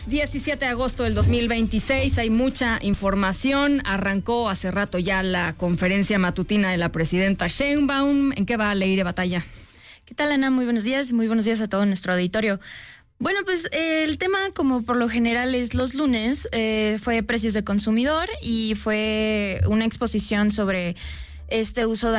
17 de agosto del 2026, hay mucha información. Arrancó hace rato ya la conferencia matutina de la presidenta Sheinbaum. ¿En qué va Leire Batalla? ¿Qué tal, Ana? Muy buenos días a todo nuestro auditorio. Bueno, pues el tema, como por lo general es los lunes, fue precios de consumidor y fue una exposición sobre este uso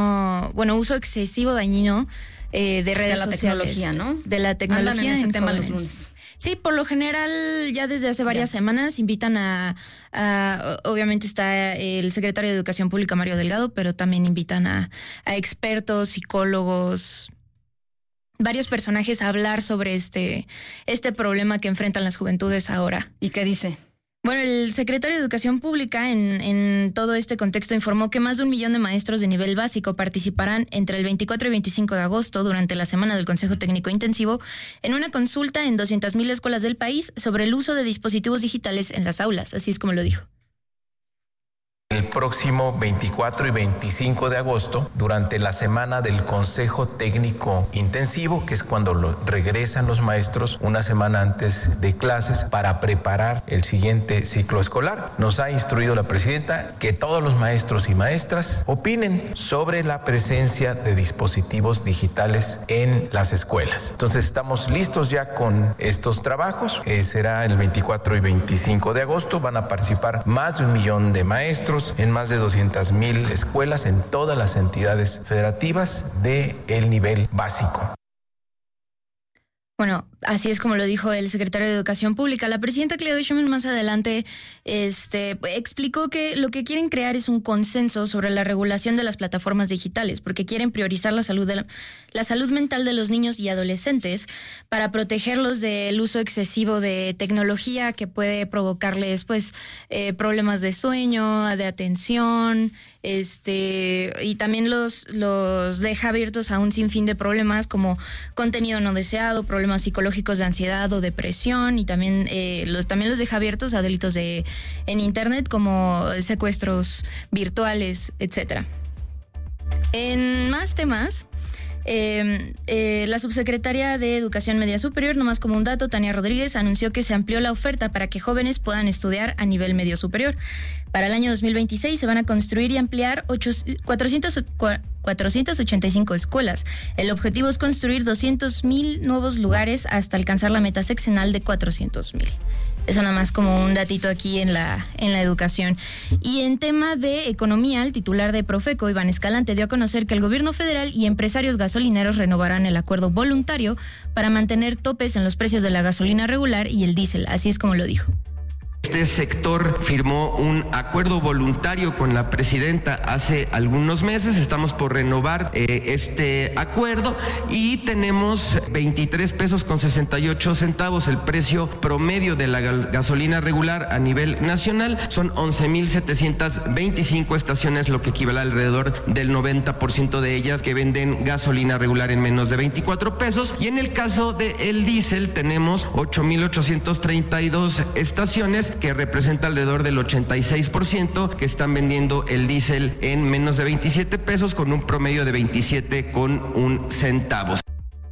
excesivo dañino de redes sociales. De la tecnología, ¿no? De la tecnología. Andan en ese tema los lunes. Sí, por lo general ya desde hace varias semanas invitan obviamente está el secretario de Educación Pública, Mario Delgado, pero también invitan a expertos, psicólogos, varios personajes a hablar sobre este problema que enfrentan las juventudes ahora. ¿Y qué dice? Bueno, el secretario de Educación Pública en todo este contexto informó que más de 1 millón de maestros de nivel básico participarán entre el 24 y 25 de agosto durante la semana del Consejo Técnico Intensivo en una consulta en 200,000 escuelas del país sobre el uso de dispositivos digitales en las aulas, así es como lo dijo. El próximo 24 y 25 de agosto, durante la semana del Consejo Técnico Intensivo, que es cuando regresan los maestros una semana antes de clases para preparar el siguiente ciclo escolar. Nos ha instruido la presidenta que todos los maestros y maestras opinen sobre la presencia de dispositivos digitales en las escuelas. Entonces estamos listos ya con estos trabajos. Será el 24 y 25 de agosto. Van a participar más de 1 millón de maestros en más de 200,000 escuelas en todas las entidades federativas del nivel básico. Bueno, así es como lo dijo el secretario de Educación Pública. La presidenta Claudia Sheinbaum más adelante explicó que lo que quieren crear es un consenso sobre la regulación de las plataformas digitales, porque quieren priorizar la salud mental de los niños y adolescentes para protegerlos del uso excesivo de tecnología que puede provocarles problemas de sueño, de atención, y también los deja abiertos a un sinfín de problemas como contenido no deseado, problemas psicológicos de ansiedad o depresión, y también los deja abiertos a delitos en internet como secuestros virtuales, etcétera. En más temas, la subsecretaria de Educación Media Superior, nomás como un dato, Tania Rodríguez, anunció que se amplió la oferta para que jóvenes puedan estudiar a nivel medio superior. Para el año 2026 se van a construir y ampliar 485 escuelas. El objetivo es construir 200,000 nuevos lugares hasta alcanzar la meta sexenal de 400,000. Eso nada más como un datito aquí en la educación. Y en tema de economía, el titular de Profeco, Iván Escalante, dio a conocer que el gobierno federal y empresarios gasolineros renovarán el acuerdo voluntario para mantener topes en los precios de la gasolina regular y el diésel. Así es como lo dijo. Este sector firmó un acuerdo voluntario con la presidenta hace algunos meses. Estamos por renovar este acuerdo y tenemos 23 pesos con 68 centavos el precio promedio de la gasolina regular a nivel nacional. Son 11,725 estaciones, lo que equivale alrededor del 90% de ellas que venden gasolina regular en menos de 24 pesos. Y en el caso del diésel tenemos 8,832 estaciones que representa alrededor del 86% que están vendiendo el diésel en menos de 27 pesos con un promedio de 27,1 centavos.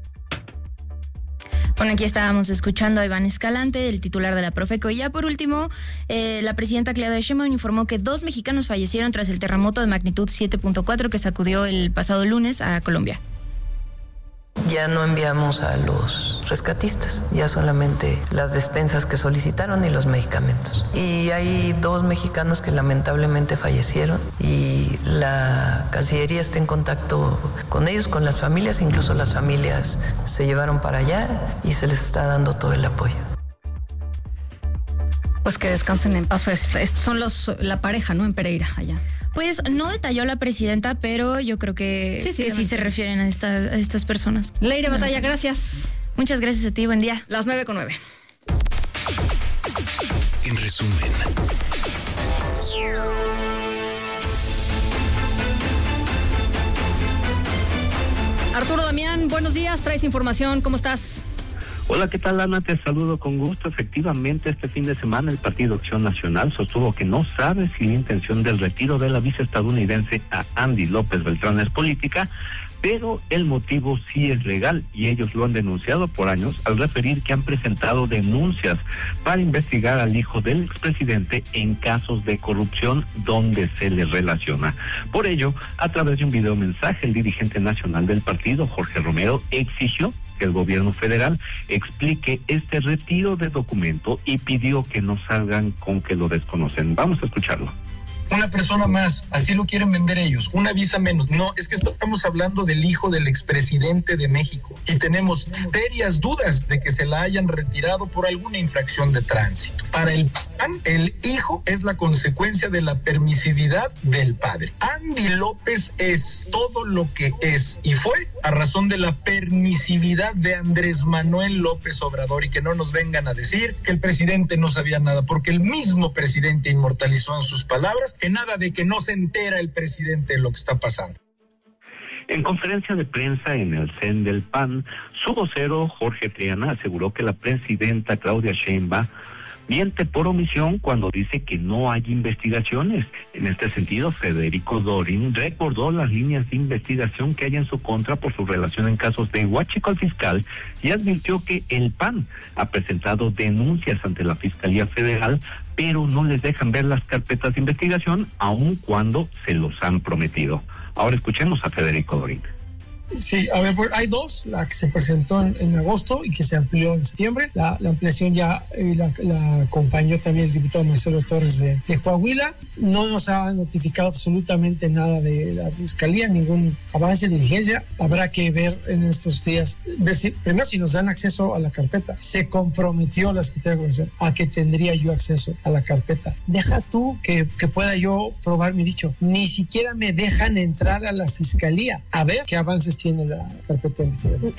Bueno, aquí estábamos escuchando a Iván Escalante, el titular de la Profeco. Y ya por último, la presidenta Claudia Sheinbaum informó que 2 mexicanos fallecieron tras el terremoto de magnitud 7.4 que sacudió el pasado lunes a Colombia. Ya no enviamos a los rescatistas, ya solamente las despensas que solicitaron y los medicamentos. Y hay 2 mexicanos que lamentablemente fallecieron y la Cancillería está en contacto con ellos, con las familias, incluso las familias se llevaron para allá y se les está dando todo el apoyo. Pues que descansen en paz. Son la pareja, ¿no? En Pereira, allá. Pues no detalló la presidenta, pero yo creo que sí se refieren a estas personas. Leire Batalla, gracias. Muchas gracias a ti, buen día. Las 9:09. En resumen. Arturo Damián, buenos días, traes información, ¿cómo estás? Hola, ¿qué tal, Ana? Te saludo con gusto. Efectivamente, este fin de semana el Partido Acción Nacional sostuvo que no sabe si la intención del retiro de la viceestadounidense a Andy López Beltrán es política, pero el motivo sí es legal y ellos lo han denunciado por años al referir que han presentado denuncias para investigar al hijo del expresidente en casos de corrupción donde se le relaciona. Por ello, a través de un videomensaje, el dirigente nacional del partido, Jorge Romero, exigió que el gobierno federal explique este retiro de documento y pidió que no salgan con que lo desconocen. Vamos a escucharlo. Una persona más, así lo quieren vender ellos, una visa menos. No, es que estamos hablando del hijo del expresidente de México y tenemos serias dudas de que se la hayan retirado por alguna infracción de tránsito. Para el PAN, el hijo es la consecuencia de la permisividad del padre. Andy López es todo lo que es y fue a razón de la permisividad de Andrés Manuel López Obrador, y que no nos vengan a decir que el presidente no sabía nada, porque el mismo presidente inmortalizó en sus palabras que nada de que no se entera el presidente de lo que está pasando. En conferencia de prensa en el CEN del PAN, su vocero Jorge Triana aseguró que la presidenta Claudia Sheinbaum miente por omisión cuando dice que no hay investigaciones. En este sentido, Federico Dorin recordó las líneas de investigación que hay en su contra por su relación en casos de huachicoleo fiscal y advirtió que el PAN ha presentado denuncias ante la Fiscalía Federal, pero no les dejan ver las carpetas de investigación aun cuando se los han prometido. Ahora escuchemos a Federico Dorin. Sí, a ver, hay dos, la que se presentó en agosto y que se amplió en septiembre. La ampliación ya la acompañó también el diputado Marcelo Torres de Coahuila. No nos ha notificado absolutamente nada de la Fiscalía, ningún avance de diligencia. Habrá que ver en estos días, primero si nos dan acceso a la carpeta. Se comprometió la Secretaría de Gobernación a que tendría yo acceso a la carpeta. Deja tú que pueda yo probar mi dicho. Ni siquiera me dejan entrar a la Fiscalía a ver qué avances tiene la carpeta de investigación.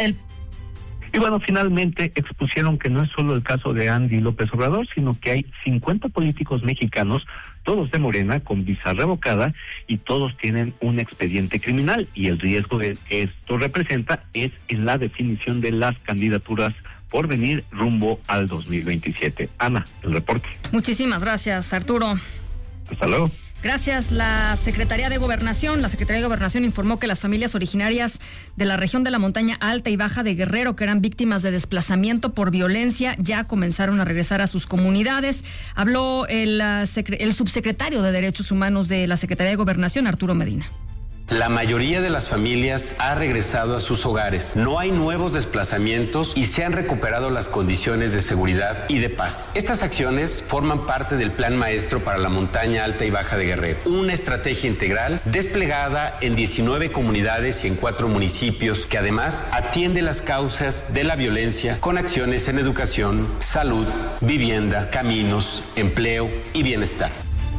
Y bueno, finalmente expusieron que no es solo el caso de Andy López Obrador, sino que hay 50 políticos mexicanos, todos de Morena, con visa revocada, y todos tienen un expediente criminal, y el riesgo de que esto representa es en la definición de las candidaturas por venir rumbo al 2027. Ana, el reporte. Muchísimas gracias, Arturo. Hasta luego. Gracias. La Secretaría de Gobernación informó que las familias originarias de la región de la montaña alta y baja de Guerrero, que eran víctimas de desplazamiento por violencia, ya comenzaron a regresar a sus comunidades. Habló el subsecretario de Derechos Humanos de la Secretaría de Gobernación, Arturo Medina. La mayoría de las familias ha regresado a sus hogares. No hay nuevos desplazamientos y se han recuperado las condiciones de seguridad y de paz. Estas acciones forman parte del Plan Maestro para la Montaña Alta y Baja de Guerrero, una estrategia integral desplegada en 19 comunidades y en 4 municipios que además atiende las causas de la violencia con acciones en educación, salud, vivienda, caminos, empleo y bienestar.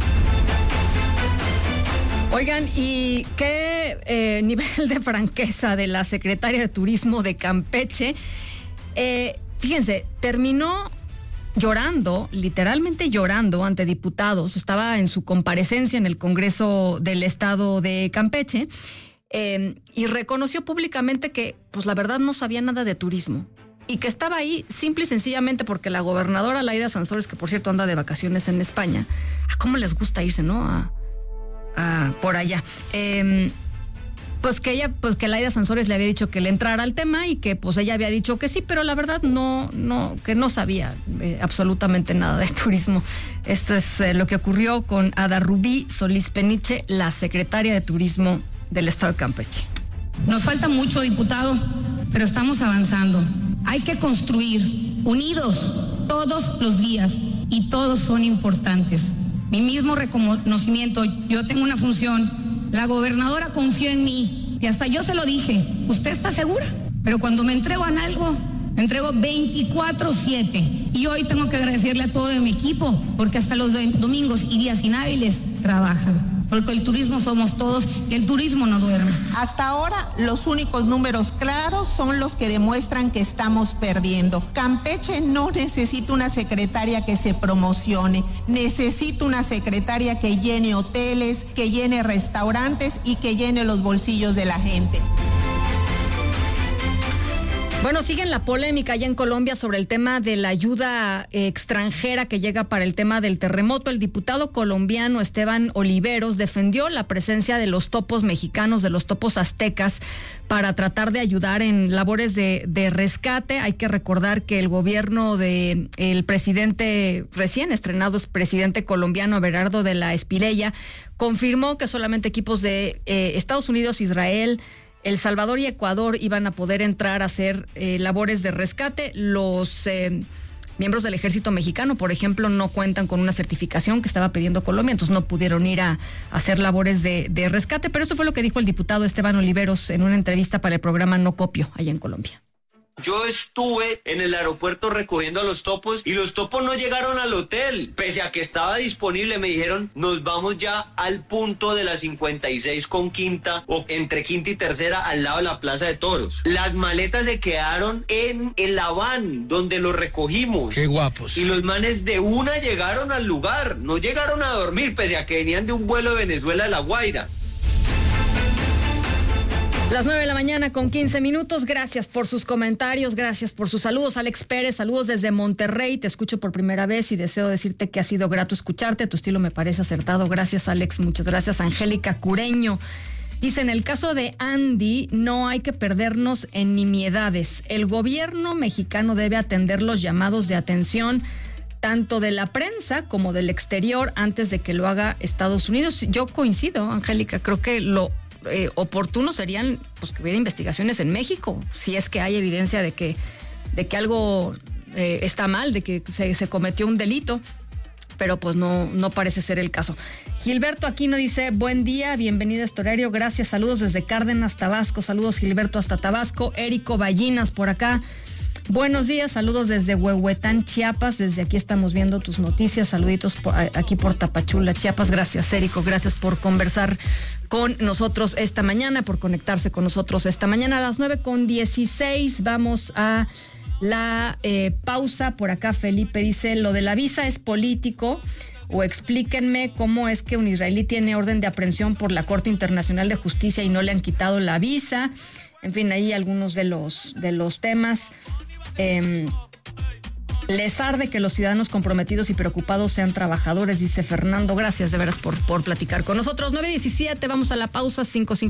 Oigan, ¿y qué nivel de franqueza de la secretaria de Turismo de Campeche? Fíjense, terminó llorando, literalmente llorando ante diputados. Estaba en su comparecencia en el Congreso del Estado de Campeche y reconoció públicamente que, pues la verdad, no sabía nada de turismo. Y que estaba ahí simple y sencillamente porque la gobernadora Laida Sansores, que por cierto anda de vacaciones en España, ¿cómo les gusta irse, no? Por allá. Pues que Laida Sansores le había dicho que le entrara al tema y que pues ella había dicho que sí, pero la verdad que no sabía absolutamente nada de turismo. Esto es lo que ocurrió con Ada Rubí Solís Peniche, la secretaria de Turismo del Estado de Campeche. Nos falta mucho, diputado, pero estamos avanzando. Hay que construir unidos todos los días y todos son importantes. Mi mismo reconocimiento, yo tengo una función, la gobernadora confió en mí y hasta yo se lo dije, ¿usted está segura? Pero cuando me entrego en algo, me entrego 24/7 y hoy tengo que agradecerle a todo de mi equipo porque hasta los domingos y días inhábiles trabajan. Porque el turismo somos todos y el turismo no duerme. Hasta ahora, los únicos números claros son los que demuestran que estamos perdiendo. Campeche no necesita una secretaria que se promocione, necesita una secretaria que llene hoteles, que llene restaurantes y que llene los bolsillos de la gente. Bueno, sigue la polémica allá en Colombia sobre el tema de la ayuda extranjera que llega para el tema del terremoto. El diputado colombiano Esteban Oliveros defendió la presencia de los topos mexicanos, de los topos aztecas, para tratar de ayudar en labores de rescate. Hay que recordar que el gobierno de el presidente recién estrenado, presidente colombiano Abelardo de la Espriella, confirmó que solamente equipos de Estados Unidos, Israel, El Salvador y Ecuador iban a poder entrar a hacer labores de rescate. Los miembros del ejército mexicano, por ejemplo, no cuentan con una certificación que estaba pidiendo Colombia, entonces no pudieron ir a hacer labores de rescate. Pero eso fue lo que dijo el diputado Esteban Oliveros en una entrevista para el programa No Copio, allá en Colombia. Yo estuve en el aeropuerto recogiendo a los topos y los topos no llegaron al hotel. Pese a que estaba disponible, me dijeron, nos vamos ya al punto de la 56 con Quinta, o entre Quinta y Tercera, al lado de la Plaza de Toros. Las maletas se quedaron en la van donde los recogimos. ¡Qué guapos! Y los manes de una llegaron al lugar, no llegaron a dormir, pese a que venían de un vuelo de Venezuela a La Guaira. Las 9:15 a.m. Gracias por sus comentarios, gracias por sus saludos. Alex Pérez, saludos desde Monterrey. Te escucho por primera vez y deseo decirte que ha sido grato escucharte. Tu estilo me parece acertado. Gracias, Alex. Muchas gracias. Angélica Cureño dice, en el caso de Andy, no hay que perdernos en nimiedades. El gobierno mexicano debe atender los llamados de atención tanto de la prensa como del exterior antes de que lo haga Estados Unidos. Yo coincido, Angélica, creo que lo oportuno serían pues que hubiera investigaciones en México, si es que hay evidencia de que algo está mal, de que se cometió un delito, pero pues no parece ser el caso. Gilberto Aquino dice, buen día, bienvenida a este horario, gracias, saludos desde Cárdenas, Tabasco, saludos Gilberto hasta Tabasco. Érico Ballinas por acá, buenos días, saludos desde Huehuetán, Chiapas, desde aquí estamos viendo tus noticias, saluditos aquí por Tapachula, Chiapas. Gracias, Érico, gracias por conversar con nosotros esta mañana, por conectarse con nosotros esta mañana. A las 9:16 vamos a la pausa. Por acá Felipe dice, lo de la visa es político, o explíquenme cómo es que un israelí tiene orden de aprehensión por la Corte Internacional de Justicia y no le han quitado la visa. En fin, ahí algunos de los temas. Les arde que los ciudadanos comprometidos y preocupados sean trabajadores, dice Fernando. Gracias de veras por platicar con nosotros. 9:17, vamos a la pausa.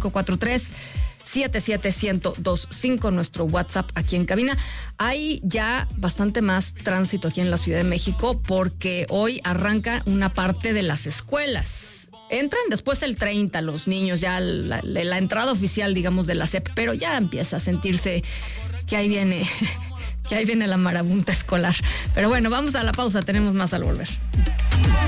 5543-77125, nuestro WhatsApp aquí en cabina. Hay ya bastante más tránsito aquí en la Ciudad de México porque hoy arranca una parte de las escuelas. Entran después el 30 los niños, ya la entrada oficial, digamos, de la SEP, pero ya empieza a sentirse que ahí viene la marabunta escolar. Pero bueno, vamos a la pausa, tenemos más al volver.